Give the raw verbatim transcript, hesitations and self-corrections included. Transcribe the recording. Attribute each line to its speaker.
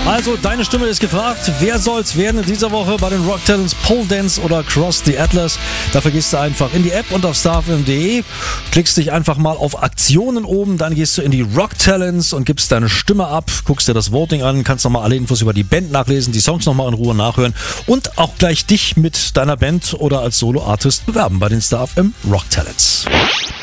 Speaker 1: Also, deine Stimme ist gefragt. Wer soll's werden in dieser Woche bei den Rock Talents? Pole Dance oder Cross the Atlas? Dafür gehst du einfach in die App und auf starfm punkt de, klickst dich einfach mal auf Aktionen oben, dann gehst du in die Rock Talents und gibst deine Stimme ab, guckst dir das Voting an, kannst nochmal alle Infos über die Band nachlesen, die Songs nochmal in Ruhe nachhören und auch gleich dich mit deiner Band oder als Solo-Artist bewerben bei den starfm Rock Talents.